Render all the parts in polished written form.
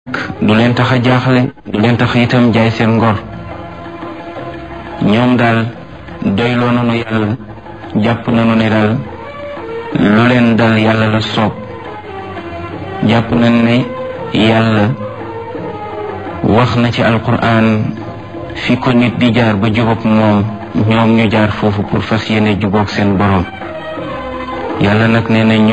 du leen tax a jaaxle du leen tax itam jaay seen ngor ñoom daal doyloo nañu yàlla jàpp nañu ne daal lu leen dal yàlla la soob jàpp nañ ne yàlla wax na ci alquran fi ko nit di jaar ba jubóog moom ñoom ñu jaar foofu pour fas yéene jubóog seen borom yàlla nag nee na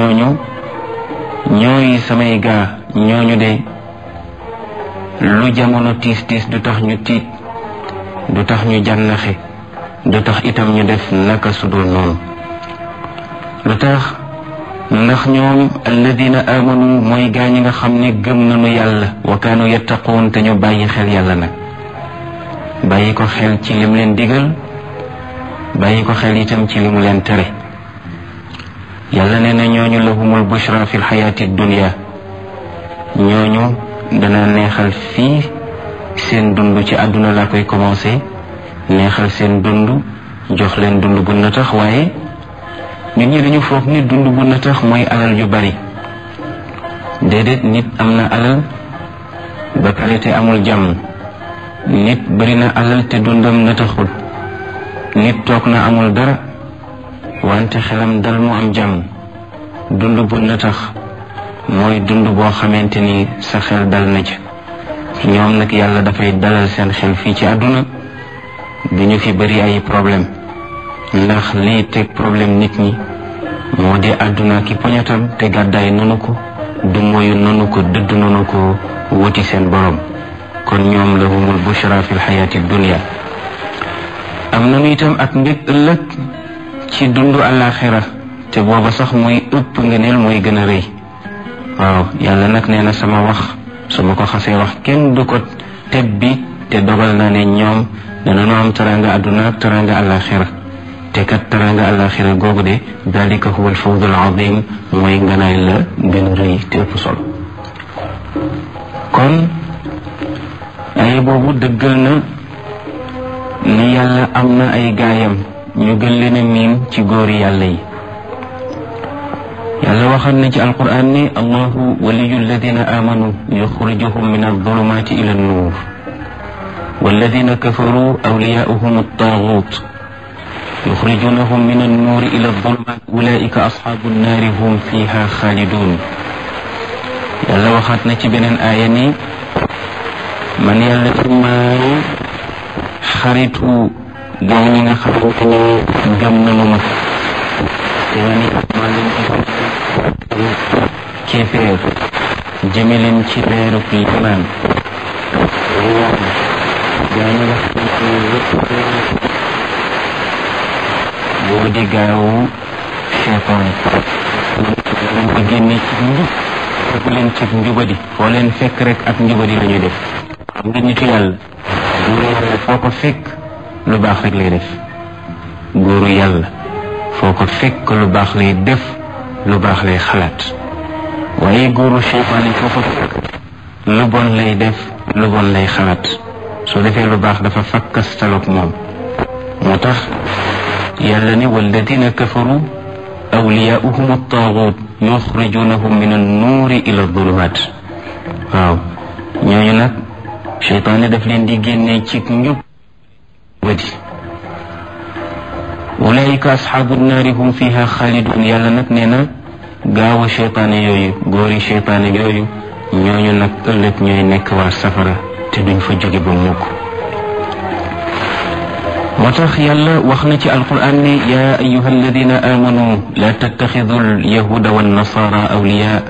ñooy samay gaa ñooñu de lu jamono tiis tiis du tax ñu tiit du tax ñu jànnaxe du tax itam ñu def naka sudul noonu lu tax ndax ñoom alladina amanu mooy gaa ñi nga xam ne gëm nañu yàlla wa kaanu yattaquun te ñu bàyyi xel yàlla nag bàyyi ko xel ci lim leen digal bàyyi ko xel itam ci limu leen tere yàlla nee na ñooñu lahumul bushra fi lxayaati dunya ñooñu dana neexal fii seen dund ci àdduna laa koy commencé neexal seen dund jox leen dund bu na tax waaye nit ñi dañu foog ni dund bu na tax mooy alal yu bari déedéet nit am na alal ba pare te amul jàmm nit bari na alal te dundam na taxul nit toog na amul dara wante xelam dal mu am jàmm dund bu na tax mooy dund boo xamante ni sa xel dal na ca ñoom nag yàlla dafay dalal seen xel fii ci àdduna du ñu fi bari ay problème ndax lii teg problème nit ñi moo di àdduna ki poñatam te gàddaay nanu ko du moyu nanu ko dëdd nanu ko wuti seen borom kon ñoom lahumul bushra fi lxayaati dunya am nanu itam ak mbég ëllëg ci dundu àllaaxira te booba sax mooy ëpp ngëneel mooy gën a rëy waaw yàlla nag nee na sama wax su ma ko xasee wax kenn du ko tebbi te dogal na ne ñoom danañu am taranga àdduna ak taranga àllaaxira te kat taranga àllaaxira googu de dalika huwa alfawz alazim mooy nganaay la gën a rëy te ëpp solo kon ay boobu dëggal na ni yàlla am na ay gaayam ñu gën leen a miin ci góori yàlla yi yàlla waxal na ci alquran ni allahu waliyu alladina amanu yuxrijuhum min aldulumati ila annuur walladina kafaru awliyauhum altagut yuxrijunahum min annuur ila aldulumat ulaika asxaabu nnaari hum fiha xaalidun yàlla waxaat na ci beneen aaya ni man yàlla maay xaritu gaa ñi nga xamante ne gëm nañu ma te ma ni maa leen di kéeféer jëme leen ci leeru limaan gaa ñi nga xamante ne yëpp boo di gaawu cheytaan leen ko génne ci njub fekk leen ci njubadi foo leen fekk rek ak njubadi la ñuy def xam nga nitu yàlla góoru yàlla foo ko fekk lu baax rek lay def góoru yàlla foo ko fekk lu baax lay def lu baax lay xalaat waaye góoru cheytaan yi foo ko fekk lu bon lay def lu bon lay xalaat soo defee lu baax dafa fakkastaloog moom moo tax yàlla ne walladina kafaru awliyaauhum attaagut yuxrijunahum min annuuri ila adulumat waaw ñooñu nag cheytaan daf leen di génnee ci njub wadi ulaika asxaabu naari hum fiha xaalidun yàlla nag nee na gaaw a cheytaane yooyu góori cheytaane yooyu ñooñu nag ëllëg ñooy nekk waa safara te duñ fa jóge ba mukk moo tax yàlla wax na ci alquran ne yaa ayuha alladina amanu la tattaxidu alyahuda wannasara awliya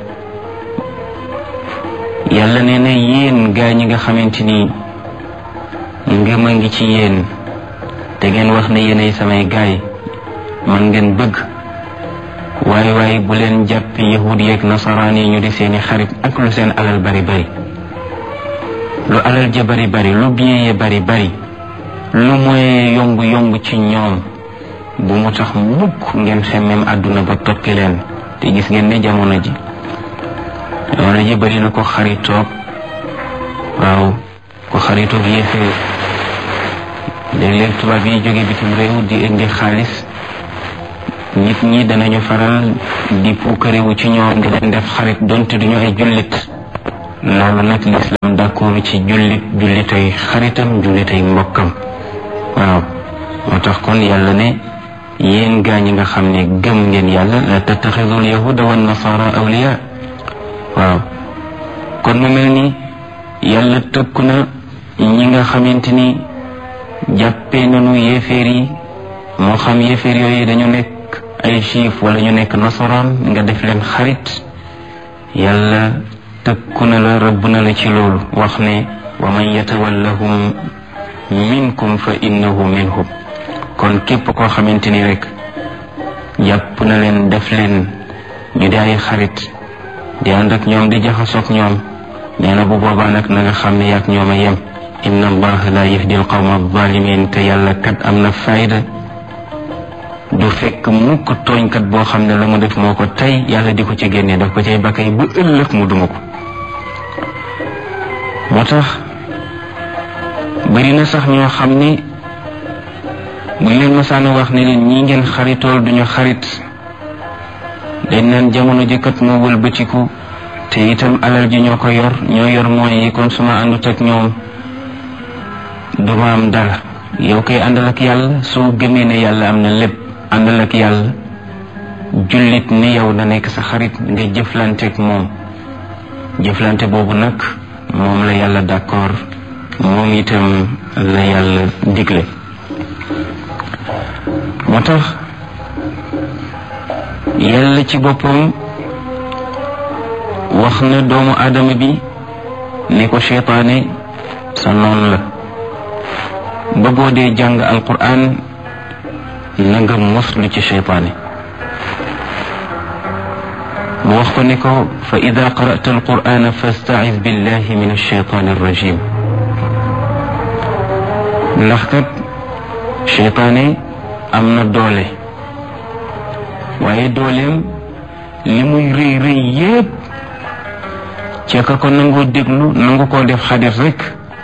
yàlla nee na yéen gaa ñi nga xamante ni ngëm a ngi ci yéen te ngeen wax ne yéenay samay gaay man ngeen bëgg waaye bu leen jàpp yahud yeeg nasaraan yi ñu di seeni xarit ak lu seen alal bari bari lu alal ja bari bari lu bien ya bari bari lu mooy yomb yomb ci ñoom bu mu tax mukk ngeen xemmem àdduna ba tokki leen te gis ngeen ne jamono ji bari na ko xaritoog waaw ko xaritoog yéefee léeg-léeg tubaab yi jóge bitim réew di indi xaalis nit ñi danañu faral di puukarewu ci ñoom di leen def xarit donte duñu ay jullit loolu nag lislaam d'accord ci jullitay xaritam jullitay mbokkam. waaw moo tax kon yàlla ne yéen gaa ñi nga xam ne gëm ngeen yàlla la tattaxidul yahuda wan nasara awliya. waaw kon mu mel ni yàlla tëkku na ñi nga xamante ni jàppee nañu yéeféer yi, moo xam yéeféer yooyu dañu nekk ay juif wala ñu nekk nasaraan, nga def leen xarit. yàlla tëkku na la, rëbb na la ci loolu, wax ne wa man yatawallahum minkum fa innahu minhum. kon képp koo xamante ni rek jàpp na leen def leen ñu di ay xarit di ànd ak ñoom di jaxasoog ñoom, nee na bu boobaa nag na nga xam ne yaak ñoom a yem. inna allaha la yahdi al qawma alzalimin. te yàlla kat am na fayda, du fekk mukk tooñkat boo xam ne la mu def moo ko tey yàlla di ko ci génne, daf ko cay bakkay ba ëllëg mu duma ko. moo tax bari na sax ñoo xam ne buñ leen masaana wax ne leen ñi ngeen xaritool duñu xarit, dañ naan jamono jëkkat moo wëlbatiku te itam alal ji ñoo ko yor, ñoo yor mooy yi, kon suma àndut ak ñoom duma am dara. yow koy àndal ak yàlla, soo gëmee ne yàlla am na lépp, àndal ak yàlla, jullit ni yow na nekk sa xarit, nga jëflanteek moom. jëflante boobu nag moom la yàlla d'accord, moom itam la yàlla digle. moo tax yàlla ci boppam wax na doomu aadama bi ne ko seytaane sa noon la, ba boo dee jàng alquran na nga moslu ci seytaane. mu wax ko ne ko fa ida qara'ta alqur'ana fasta'iz billahi min alsheytaani arrajim. ndax kat seytaane am na doole, waaye dooleem li muy rëy rëy yépp ca ka ko nangoo déglu nangu koo def xadir rek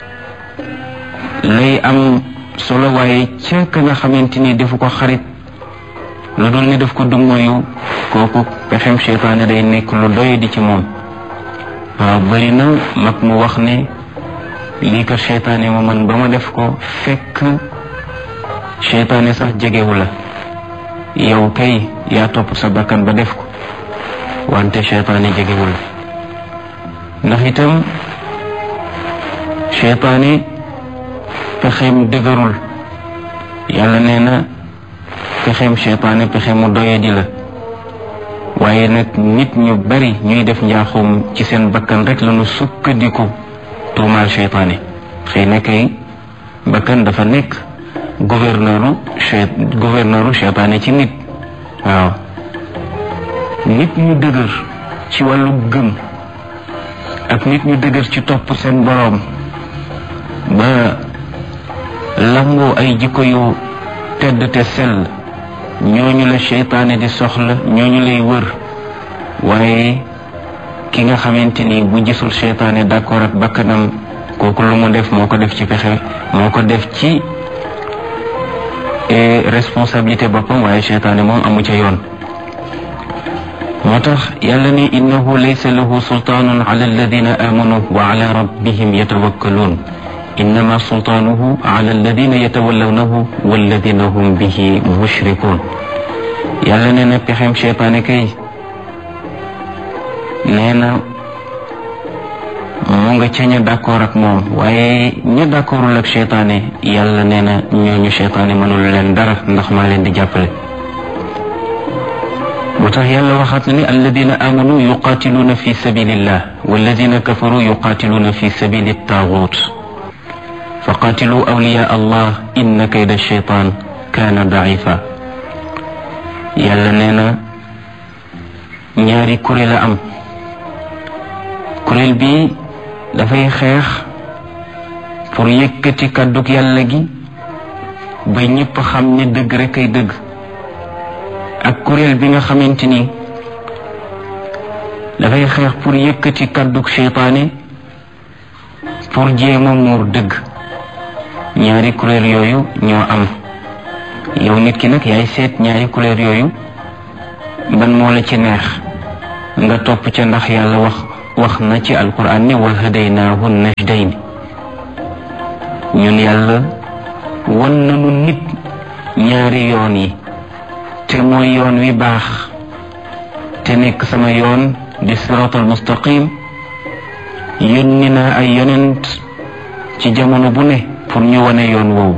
lay am solo, waaye ca ka nga xamante ni defu ko xarit lu dul ni def ko dummóoyu, kooku pexem seytaane day nekk lu doy di ci moom. waaw bari na mag mu wax ne lii kat seytaane ma man ba ma def ko, fekk seytaane sax jegewu la, yow kay yaa topp sa bakkan ba def ko, wante seytaane jegewu la. ndax itam seytaane pexeem dëgërul. yàlla nee na pexeem seytaane pexe mu doyadi la, waaye nag nit ñu bari ñuy def njaaxum ci seen bakkan rek lañu sukkandiku tuumaal seytaane. xëy na kay bakkan dafa nekk gouverneuru seytaane ci nit. waaw nit ñu dëgër ci wàllu gëm ak nit ñu dëgër ci topp seen boroom ba lamboo ay jikko yu tedd te sell, ñooñu la seytaane di soxla, ñooñu lay wër. waaye ki nga xamante ni bu gisul seytaane d'accord ak bakkanam, kooku lu mu def moo ko def ci pexe, moo ko def ci responsabilité boppam, waaye seytaane moom amu ca yoon. moo tax yàlla ne innahu laysa lahu sultaanun ala alladina amanu wa ala rabbihim yatawakkaluun. innama sultaanuhu ala alladina yatawallawnahu walladina hum bihi mushrikuun. yàlla nee na pexem seytaane kay nee na mu nga ca ña d'accord ak moom, waaye ña d'accordul ak seytaane yàlla nee na ñooñu seytaane mënul leen dara, ndax maa leen di jàppale. moo tax yàlla waxaat na ni alladina amanu yuqatiluuna fi sabilillah walladina kafaru yuqatiluuna fi sabili taagut fa qatilu awliya allah inna kayda shaytan kaana daifa. yàlla nee na ñaari kuréel a am. kuréel bi dafay xeex pour yëkkati kàddug yàlla gi ba ñëpp xam ne dëgg rek ay dëgg, ak kuréel bi nga xamante ni dafay xeex pour yëkkati kàddug seytaane pour jéem a muur dëgg. ñaari kuréel yooyu ñoo am. yow nit ki nag yaay seet ñaari kuréel yooyu ban moo la ci neex nga topp ca, ndax yàlla wax wax na ci alquran ne wa hadaynaahu najdayn ñun yàlla wan nañu nit ñaari yoon yi te mooy yoon wi baax te nekk sama yoon di siraatal mustaqim yónni naa ay yonent ci jamono bu ne pour ñu wane yoon woowu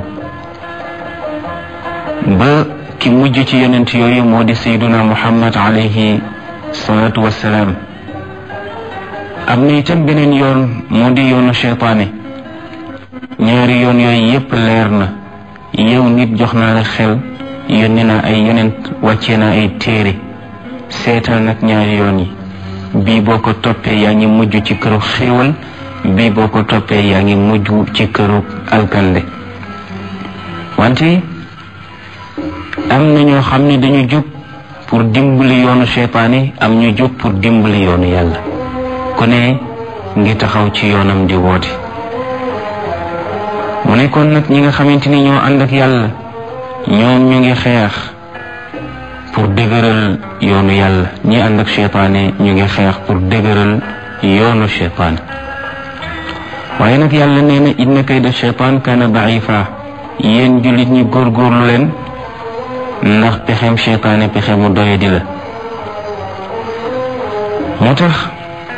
ba ki mujj ci yonent yooyu moo di sayduna muhammad alayhi salaatu wassalaam am na itam beneen yoon moo di yoonu cheytaane ñaari yoon yooyu yépp leer na yow nit jox naa la xel yónni naa ay yonent wàccee naa ay téere seetal nag ñaari yoon yi bii boo ko toppee yaa ngi mujj ci këru xéewal bii boo ko toppee yaa ngi mujj ci këru alkande wante am na ñoo xam ne dañu jóg pour dimbali yoonu seytaane am ñu jóg pour dimbali yoonu yàlla ku ne ngi taxaw ci yoonam di woote mu nekkoon nag ñi nga xamante ni ñoo ànd ak yàlla ñoom ñu ngi xeex pour dëgëral yoonu yàlla ñi ànd ak seytaane ñu ngi xeex pour dëgëral yoonu seytaane waaye nag yàlla nee na inna kayda seytaan kaana daifa yéen jullit ñi góorgóorlu leen ndax pexem seytaane pexe mu doye di la moo tax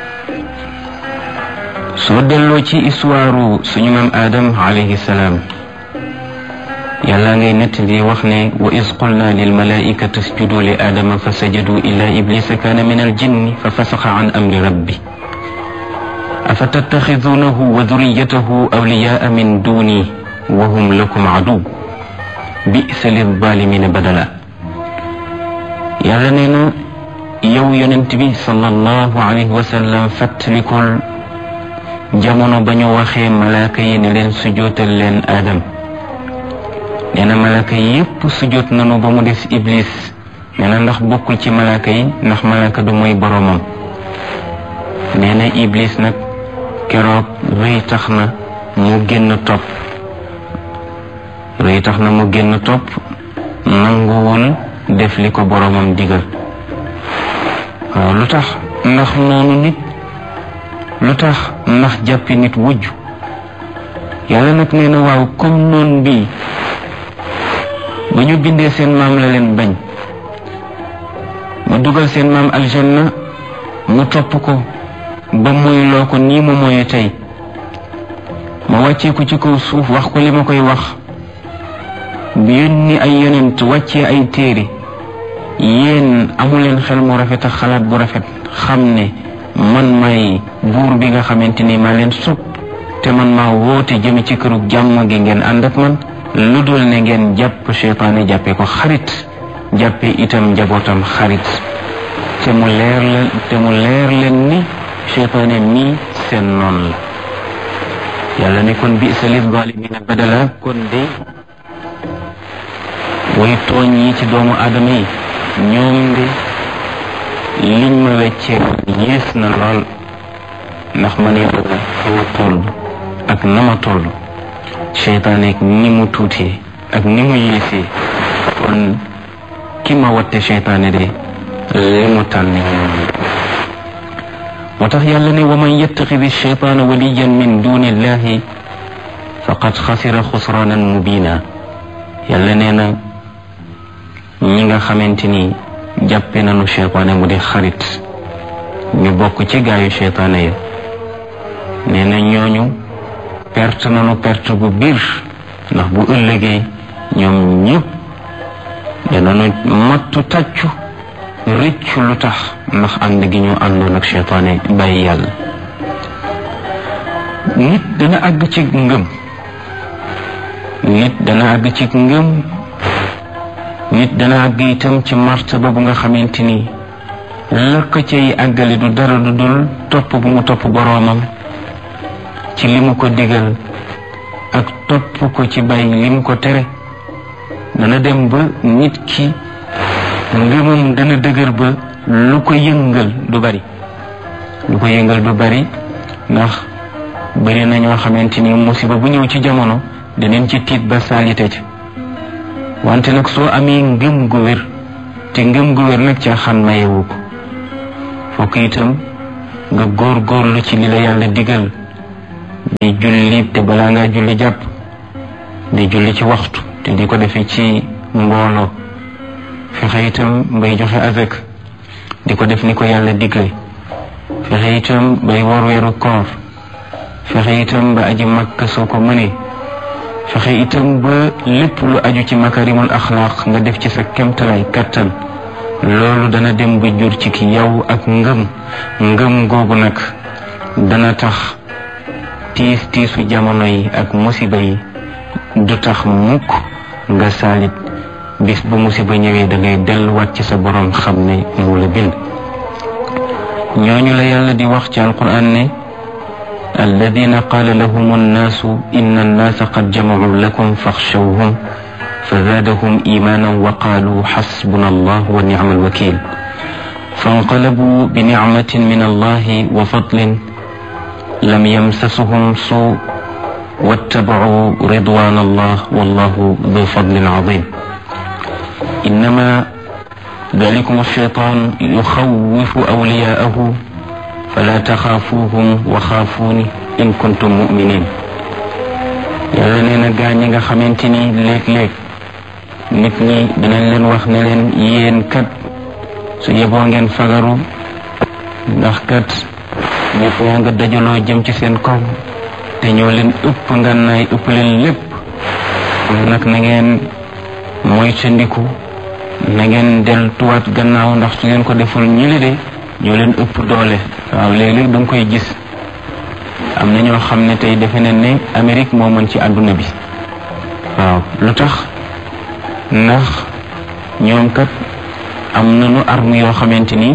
soo delloo ci histoire suñu maam Adam alayhi salaam yàlla ngay nettali wax ne wa is qulna lil malaikati isjudu li aadama fa sajadu illa iblisa kaana min al jinni fa fasaqa an amri rabbi afa tattaxidunahu wa duriyatahu awliyaa min duni wa hum lakum adu bisa lilzalimina badala yàlla nee na yow yonent bi sallallahu alayhi wa sallam fàttalikul jamono ba ñu waxee malaaka yi ne leen sujootal leen Adam nee na malaaka yi yépp sujoot nanu ba mu des iblis nee na ndax bokkul ci malaaka yi ndax malaaka du mooy boroomam nee na iblis nag keroog rëy tax na mu génn topp rëy tax na mu génn topp nanguwul def li ko boroomam digal waaw lu tax ndax noonu nit lu tax ndax jàppi nit wujj yàlla nag nee na waaw comme noon bii ba ñu bindee seen maam la leen bañ ma dugal seen maam aljanna mu topp ko ba mooy loo ko nii mu mooy tey ma wàccee ko ci kaw suuf wax ko li ma koy wax bi yónni ay yonent wàccee ay téere yéen amuleen xel mu rafet ak xalaat bu rafet xam ne man may buur bi nga xamante ni maa leen sub te man maa woote jëme ci këru jàmm gi ngeen ànd ak man lu dul ne ngeen jàpp seytaane jàppe ko xarit jàppe itam njabootam xarit te mu leer leen ni seytaane mii seen noon la yàlla ne kon bi sa lil zalimina badala kon de way tooñ yi ci doomu aadama yi ñoom de liñ ma weccee yées na lool ndax man yàlla fa ma toll ak na ma toll seytaane ak ni mu tuutee ak ni mu yéesee kon ki ma watte seytaane de li mu tànne moo tax yàlla ne wa man yattaxidi seytaana waliyan min duni illahi faqad xasira xusraanan mubina yàlla nee na ñi nga xamante ni jàppe nañu seytaane mu di xarit ñu bokk ci gaayu seytaane ya nee na ñooñu perte nañu perte bu biir ndax bu ëllëgee ñoom ñëpp danañu mattu tàccu rëccu lu tax ndax ànd gi ñu àndoon ak seytaane bàyyi yàlla nit dana àgg ci ngëm nit dana àgg ci ngëm nit dana àgg itam ci martaba bu nga xamante ni la ko cay àggale du dara du dul topp bu mu topp boroomam ci li mu ko digal ak topp ko ci bàyyi li mu ko tere dana dem ba nit ki ngëmam dana dëgër ba lu ko yëngal du bari ndax bari na ñoo xamante ni musiba bu ñëw ci jamono daneen ci tiit ba saalite ca wante nag soo amee ngëm gu wér te ngëm gu wér nag caaxaan mayewu ko fokk itam nga góorgóorlu ci li la yàlla digal di julli te balaa ngaa julli jàpp, di julli ci waxtu te di ko defee ci mbooloo, fexe itam bay joxe azak di ko def ni ko yàlla digle, fexe itam bay woor weeru koor, fexe itam ba aji makka soo ko mënee, fexe itam ba lépp lu aju ci makarimul axlaaq nga def ci sa kemtalaay kattan. loolu dana dem ba jur ci ki yow ak ngëm googu nag dana tax tiisu jamono yi ak musiba yi du tax mukk nga saalit. bis bu musiba ñëwee da ngay delluwaat ci sa borom xam ne moo la bind. ñooñu la yàlla di wax ci alquran ne alladina qaala lahum annaasu inna annaasa qad jamacuu lakum faxshawhum فزادهم إيمانا وقالوا حسبنا الله ونعم الوكيل فانقلبوا بنعمة من الله وفضل لم يمسسهم سوء واتبعوا رضوان الله والله ذو فضل عظيم إنما ذلكم الشيطان يخوف أولياءه فلا تخافوهم وخافوني إن كنتم مؤمنين yàlla nee na gaa ñi nga xamante ni léeg-léeg nit ñi dinañ leen wax ne leen yéen kat su yeboo ngeen fagaru ndax kat nit ñaa nga dajaloo jëm ci seen kaw te ñoo leen ëpp ngànnaay ëpp leen lépp nag na ngeen moytandiku na ngeen deltuwaat gannaaw ndax su ngeen ko deful ñili de ñoo leen ëpp doole. waaw léeg-léeg da nga koy gis am na ñoo xam ne tey defe nañ ne Amérique moo mën ci àdduna bi. waaw lu tax ndax ñoom kat am nañu arme yoo xamante ni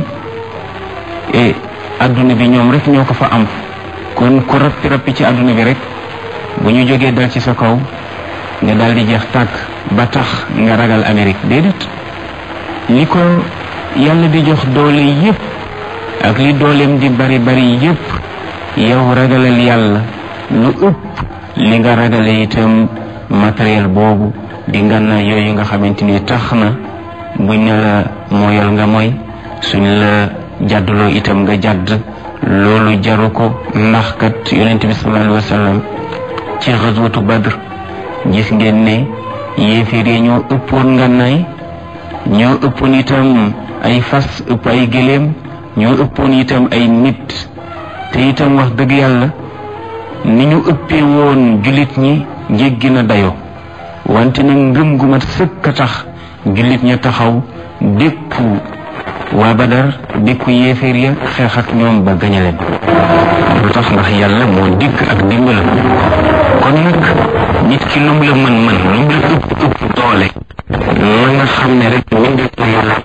àdduna bi ñoom rek ñoo ko fa am. kon ku rappi ci àdduna bi rek bu ñu jógee dal ci sa kaw nga dal di jeex tàkk ba tax nga ragal Amérique déedéet. li ko yàlla di jox doole yépp ak li dooleem di bari bari yépp yow ragalal yàlla lu ëpp li nga ragale itam matériel boobu di ngànna yooyu nga xamante ni tax na buñ ne la mooyal nga mooy, suñ la jàdduloo itam nga jàdd. loolu jaru ko ndax kat yonent bi sallallahu alayhi wa sallam ci xaswatu Badr gis ngeen ne yéeféer yi ñoo ëppoon ngànnaay, ñoo ëppoon itam ay fas, ëpp ay gëléem, ñoo ëppoon itam ay nit. te itam wax dëgg yàlla ni ñu ëppee woon jullit ñi jéggi na dayo, wante nag ngëm gu mat sëkk a tax jullit ña taxaw dékku waa Badar, dékku yéeféer ya xeex ak ñoom ba gañe leen. lu tax ndax yàlla moo dikk ak dimbalam. kon nag nit ki lum la mën lum la ëpp doole la nga xam ne rek wëndeeku yàlla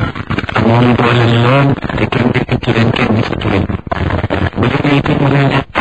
amoon doole lool te kenn gisatu leen bu demee itam